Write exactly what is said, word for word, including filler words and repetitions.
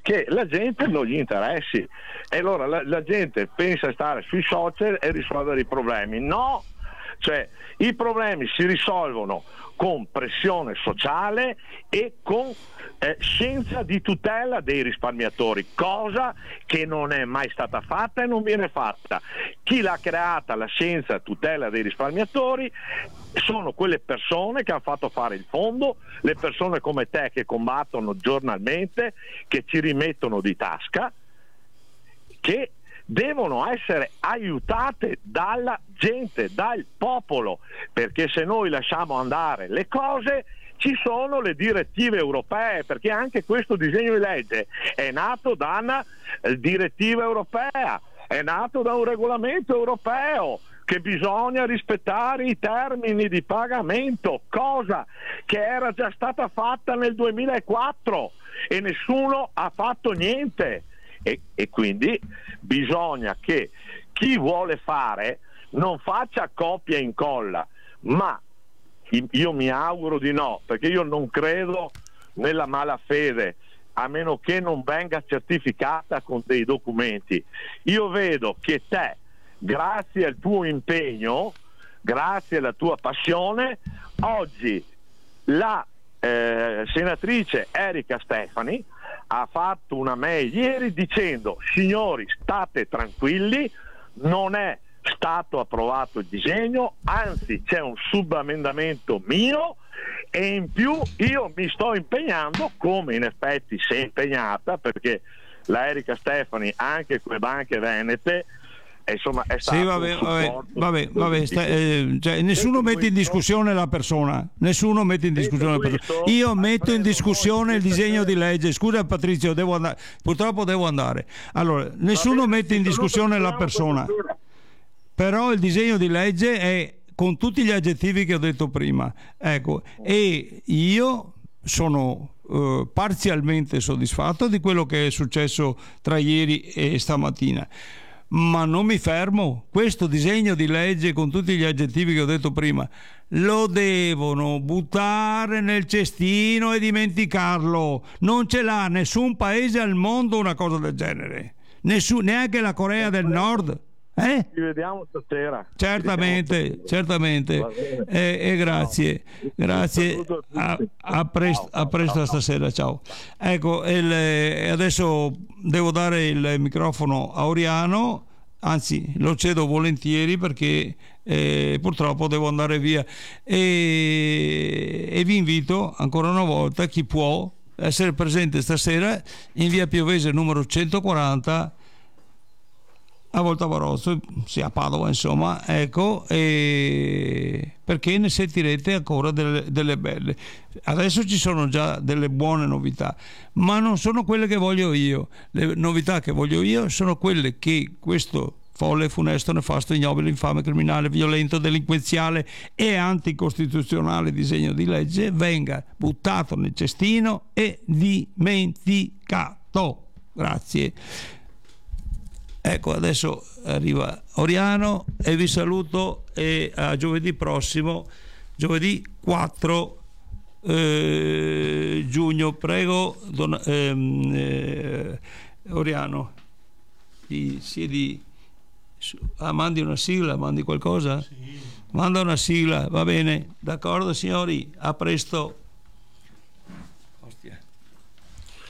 che la gente non gli interessi, e allora la, la gente pensa a stare sui social e risolvere i problemi. No, cioè i problemi si risolvono con pressione sociale e con eh, scienza di tutela dei risparmiatori, cosa che non è mai stata fatta e non viene fatta. Chi l'ha creata la scienza a tutela dei risparmiatori sono quelle persone che hanno fatto fare il fondo, le persone come te che combattono giornalmente, che ci rimettono di tasca, che devono essere aiutate dalla gente, dal popolo, perché se noi lasciamo andare le cose ci sono le direttive europee, perché anche questo disegno di legge è nato da una direttiva europea, è nato da un regolamento europeo, che bisogna rispettare i termini di pagamento, cosa che era già stata fatta nel duemilaquattro e nessuno ha fatto niente. E, e quindi bisogna che chi vuole fare non faccia copia e incolla, ma io mi auguro di no, perché io non credo nella malafede, a meno che non venga certificata con dei documenti. Io vedo che te, grazie al tuo impegno, grazie alla tua passione, oggi la eh, senatrice Erika Stefani ha fatto una mail ieri dicendo: signori, state tranquilli, non è stato approvato il disegno, anzi c'è un subemendamento mio, e in più io mi sto impegnando, come in effetti si è impegnata, perché la Erika Stefani anche con le banche venete, insomma è stato sì, vabbè, un vabbè, vabbè, vabbè sta, eh, cioè, nessuno mette in discussione la persona, nessuno mette in discussione la persona. Io metto in discussione il disegno di legge. Scusa Patrizio, devo andare, purtroppo devo andare. Allora, nessuno mette in discussione la persona, però il disegno di legge è con tutti gli aggettivi che ho detto prima, ecco, e io sono uh, parzialmente soddisfatto di quello che è successo tra ieri e stamattina. Ma non mi fermo. Questo disegno di legge, con tutti gli aggettivi che ho detto prima, lo devono buttare nel cestino e dimenticarlo. Non ce l'ha nessun paese al mondo una cosa del genere, Nessun, neanche la Corea del Nord. Eh? Ci vediamo stasera. Certamente, certamente. E eh, eh, grazie, grazie. A, a, presto, a presto stasera, ciao. Ecco, il, adesso devo dare il microfono a Oriano, anzi lo cedo volentieri perché eh, purtroppo devo andare via. E, e vi invito ancora una volta, chi può, essere presente stasera in via Piovese numero centoquaranta a Voltavarozzo, sia a Padova, insomma, ecco, e perché ne sentirete ancora delle, delle belle. Adesso ci sono già delle buone novità, ma non sono quelle che voglio io. Le novità che voglio io sono quelle che questo folle, funesto, nefasto, ignobile, infame, criminale, violento, delinquenziale e anticostituzionale disegno di legge venga buttato nel cestino e dimenticato. Grazie. Ecco, adesso arriva Oriano e vi saluto, e a giovedì prossimo, giovedì quattro eh, giugno. Prego, don, ehm, eh, Oriano, di, sì, di, ah, mandi una sigla, mandi qualcosa? Sì. Manda una sigla, va bene, d'accordo signori, a presto.